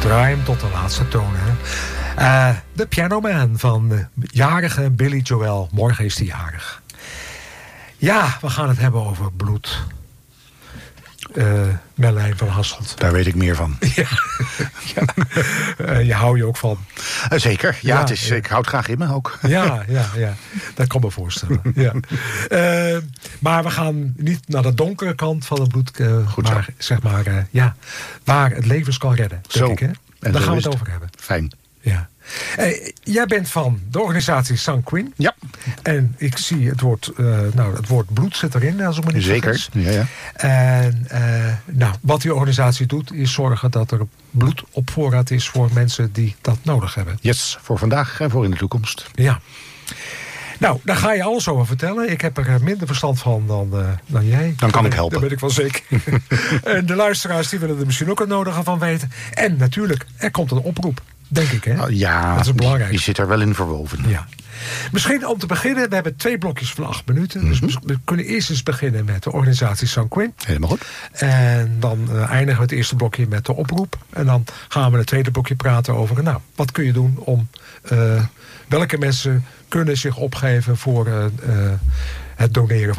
Draai hem tot de laatste toon, hè. De Piano Man van jarige Billy Joel. Morgen is hij jarig. Ja, we gaan het hebben over bloed. Merlijn van Hasselt. Daar weet ik meer van. Ja. Je hou je ook van. Zeker, ja, ik houd graag in me ook. Ja. Dat kan me voorstellen. Ja. Maar we gaan niet naar de donkere kant van het bloed. Goed maar zo. zeg maar, waar het levens kan redden. Denk ik, hè? En daar gaan we het over hebben. Fijn. Ja. Jij bent van de organisatie Sanquin. Ja. En ik zie het woord bloed zit erin, als ik me niet vergis. Zeker, ja. En wat die organisatie doet, is zorgen dat er bloed op voorraad is voor mensen die dat nodig hebben. Yes, voor vandaag en voor in de toekomst. Ja. Nou, daar ga je alles over vertellen. Ik heb er minder verstand van dan jij. Dan kan ik helpen. Daar ben ik wel zeker. En de luisteraars die willen er misschien ook het nodige van weten. En natuurlijk, er komt een oproep. Denk ik, hè? Ja, dat is belangrijk. Die zit er wel in verwoven. Ja. Misschien om te beginnen, we hebben 2 blokjes van 8 minuten. Dus we kunnen eerst eens beginnen met de organisatie Sanquin. Helemaal goed. En dan eindigen we het eerste blokje met de oproep. En dan gaan we het tweede blokje praten over, wat kun je doen om... welke mensen kunnen zich opgeven voor het doneren